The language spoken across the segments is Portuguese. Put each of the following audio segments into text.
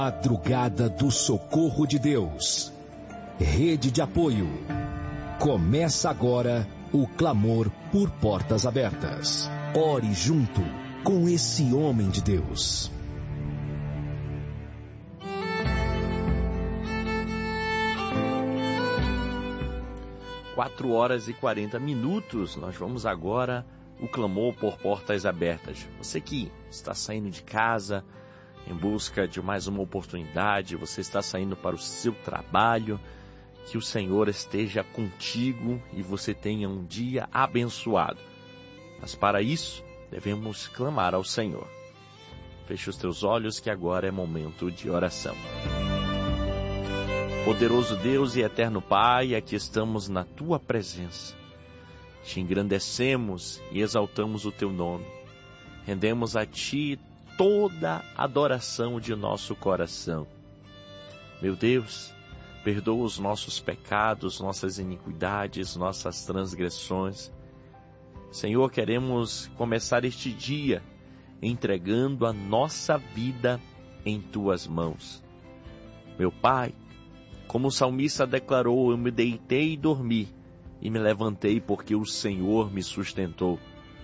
Madrugada do Socorro de Deus. Rede de apoio. Começa agora o clamor por portas abertas. Ore junto com esse homem de Deus. Quatro horas e 40 minutos. Nós vamos agora o clamor por portas abertas. Você que está saindo de casa em busca de mais uma oportunidade, você está saindo para o seu trabalho, que o Senhor esteja contigo e você tenha um dia abençoado. Mas para isso, devemos clamar ao Senhor. Feche os teus olhos que agora é momento de oração. Poderoso Deus e eterno Pai, aqui estamos na Tua presença. Te engrandecemos e exaltamos o Teu nome. Rendemos a Ti toda a adoração de nosso coração. Meu Deus, perdoa os nossos pecados, nossas iniquidades, nossas transgressões. Senhor, queremos começar este dia entregando a nossa vida em Tuas mãos. Meu Pai, como o salmista declarou, eu me deitei e dormi, e me levantei porque o Senhor me sustentou.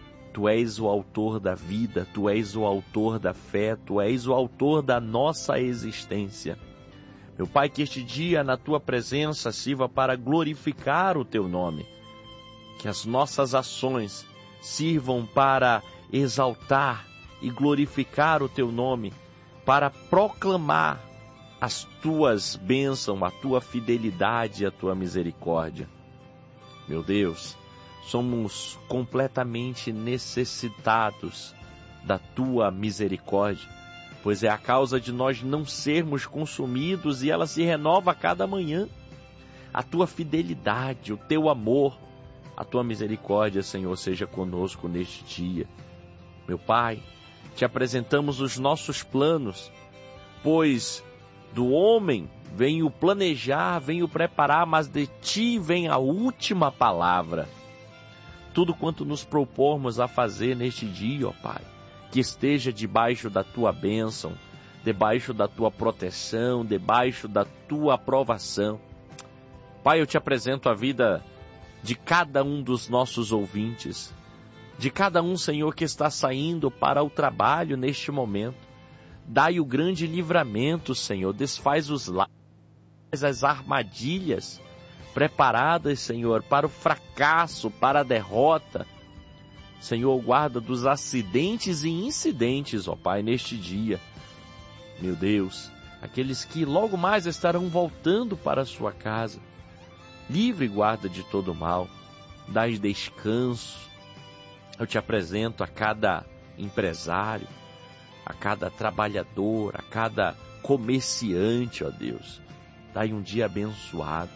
Tu és o autor da vida, Tu és o autor da fé, Tu és o autor da nossa existência. Meu Pai, que este dia na Tua presença sirva para glorificar o Teu nome. Que as nossas ações sirvam para exaltar e glorificar o Teu nome, para proclamar as Tuas bênçãos, a Tua fidelidade e a Tua misericórdia. Meu Deus, somos completamente necessitados da Tua misericórdia, pois é a causa de nós não sermos consumidos e ela se renova a cada manhã. A Tua fidelidade, o Teu amor, a Tua misericórdia, Senhor, seja conosco neste dia. Meu Pai, Te apresentamos os nossos planos, pois do homem vem o planejar, vem o preparar, mas de Ti vem a última palavra. Tudo quanto nos propormos a fazer neste dia, ó Pai, que esteja debaixo da Tua bênção, debaixo da Tua proteção, debaixo da Tua aprovação. Pai, eu Te apresento a vida de cada um dos nossos ouvintes, de cada um, Senhor, que está saindo para o trabalho neste momento. Dai o grande livramento, Senhor, desfaz os laços, as armadilhas preparadas, Senhor, para o fracasso, para a derrota. Senhor, guarda dos acidentes e incidentes, ó Pai, neste dia. Meu Deus, aqueles que logo mais estarão voltando para a sua casa. Livre e guarda de todo mal. Dai descanso. Eu Te apresento a cada empresário, a cada trabalhador, a cada comerciante, ó Deus. Dai um dia abençoado.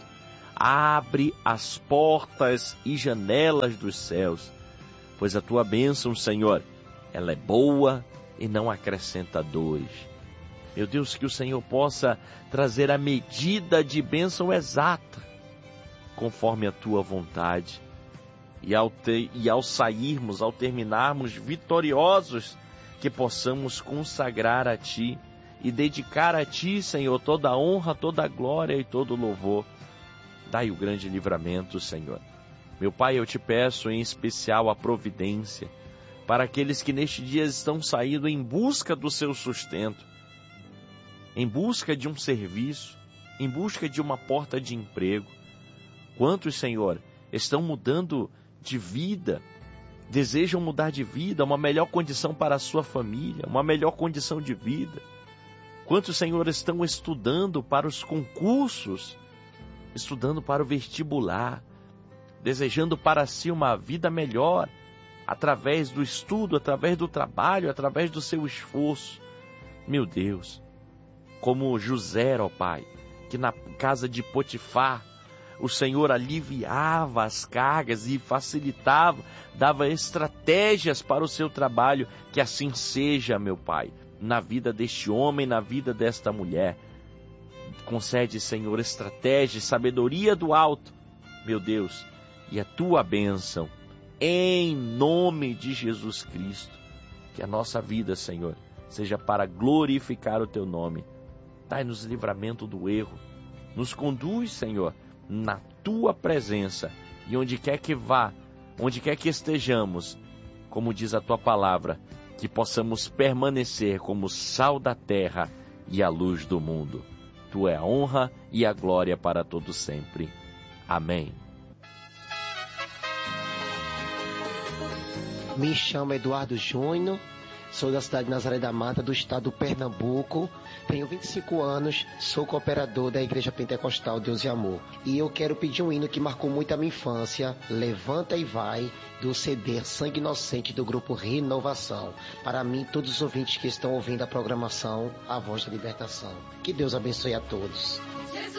Abre as portas e janelas dos céus, pois a Tua bênção, Senhor, ela é boa e não acrescenta dores. Meu Deus, que o Senhor possa trazer a medida de bênção exata, conforme a Tua vontade. E ao sairmos, ao terminarmos vitoriosos, que possamos consagrar a Ti e dedicar a Ti, Senhor, toda a honra, toda a glória e todo o louvor. Dai o grande livramento, Senhor. Meu Pai, eu Te peço em especial a providência para aqueles que neste dia estão saindo em busca do seu sustento, em busca de um serviço, em busca de uma porta de emprego. Quantos, Senhor, estão mudando de vida, desejam mudar de vida, uma melhor condição para a sua família, uma melhor condição de vida. Quantos, Senhor, estão estudando para os concursos, estudando para o vestibular, desejando para si uma vida melhor, através do estudo, através do trabalho, através do seu esforço. Meu Deus, como José, ó Pai, que na casa de Potifar, o Senhor aliviava as cargas e facilitava, dava estratégias para o seu trabalho. Que assim seja, meu Pai, na vida deste homem, na vida desta mulher. Concede, Senhor, estratégia, sabedoria do alto, meu Deus, e a Tua bênção, em nome de Jesus Cristo. Que a nossa vida, Senhor, seja para glorificar o Teu nome. dai-nos livramento do erro. Nos conduz, Senhor, na tua presença, e onde quer que vá, onde quer que estejamos, como diz a tua palavra, que possamos permanecer como sal da terra e a luz do mundo. Tu é a honra e a glória para todo sempre. Amém. Me chamo Eduardo Júnior, sou da cidade de Nazaré da Mata, do estado do Pernambuco. Tenho 25 anos, sou cooperador da Igreja Pentecostal Deus e Amor. E eu quero pedir um hino que marcou muito a minha infância, Levanta e Vai, do CD Sangue Inocente do grupo Renovação. Para mim, todos os ouvintes que estão ouvindo a programação, a voz da libertação. Que Deus abençoe a todos.